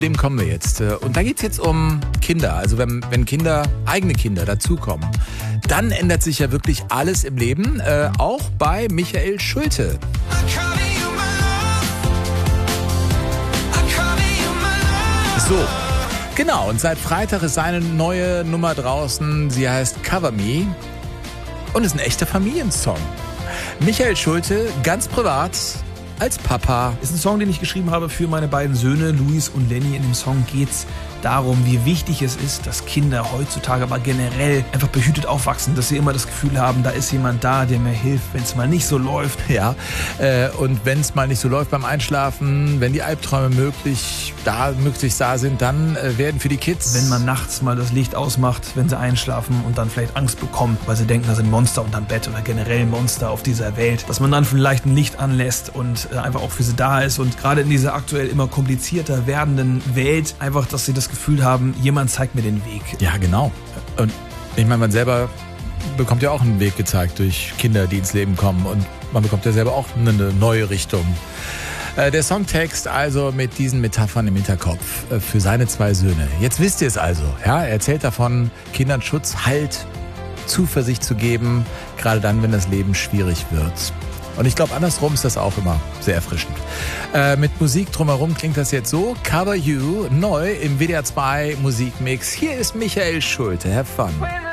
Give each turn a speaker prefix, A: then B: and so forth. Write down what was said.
A: Dem kommen wir jetzt. Und da geht es jetzt um Kinder. Also wenn eigene Kinder dazukommen, dann ändert sich ja wirklich alles im Leben. Auch bei Michael Schulte. So, genau. Und seit Freitag ist seine neue Nummer draußen. Sie heißt Cover Me und ist ein echter Familiensong. Michael Schulte, ganz privat, als Papa.
B: Ist ein Song, den ich geschrieben habe für meine beiden Söhne, Luis und Lenny. In dem Song geht's darum, wie wichtig es ist, dass Kinder heutzutage, aber generell einfach behütet aufwachsen, dass sie immer das Gefühl haben, da ist jemand da, der mir hilft, wenn es mal nicht so läuft.
A: Ja, und wenn es mal nicht so läuft beim Einschlafen, wenn die Albträume möglich da sind, dann werden für die Kids...
B: Wenn man nachts mal das Licht ausmacht, wenn sie einschlafen und dann vielleicht Angst bekommen, weil sie denken, da sind Monster unterm Bett oder generell Monster auf dieser Welt, dass man dann vielleicht ein Licht anlässt und einfach auch für sie da ist und gerade in dieser aktuell immer komplizierter werdenden Welt einfach, dass sie das Gefühl haben, jemand zeigt mir den Weg.
A: Ja, genau. Und ich meine, man selber bekommt ja auch einen Weg gezeigt durch Kinder, die ins Leben kommen und man bekommt ja selber auch eine neue Richtung. Der Songtext also mit diesen Metaphern im Hinterkopf für seine zwei Söhne. Jetzt wisst ihr es also. Ja? Er erzählt davon, Kindern Schutz, Halt, Zuversicht zu geben, gerade dann, wenn das Leben schwierig wird. Und ich glaube, andersrum ist das auch immer sehr erfrischend. Mit Musik drumherum klingt das jetzt so. Cover You, neu im WDR 2 Musikmix. Hier ist Michael Schulte. Have fun.